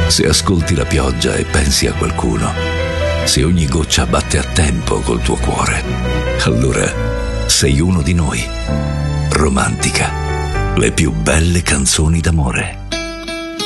Se ascolti la pioggia e pensi a qualcuno, se ogni goccia batte a tempo col tuo cuore, allora sei uno di noi. Romantica, le più belle canzoni d'amore.